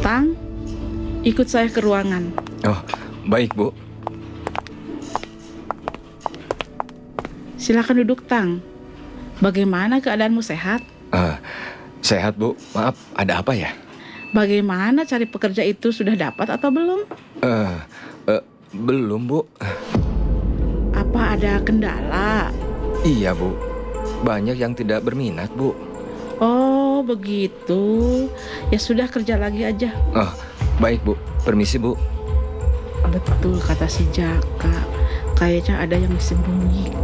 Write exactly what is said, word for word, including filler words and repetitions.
Tang, ikut saya ke ruangan. Oh, baik, Bu. Silakan duduk, Tang. Bagaimana keadaanmu, sehat? Uh, sehat, Bu. Maaf, ada apa ya? Bagaimana cari pekerja itu, sudah dapat atau belum? Uh, uh, belum, Bu. Apa ada kendala? Iya, Bu. Banyak yang tidak berminat, Bu. Oh, begitu. Ya sudah, kerja lagi aja. Oh, baik, Bu. Permisi, Bu. Betul kata si Jaka. Kayaknya ada yang disembunyikan.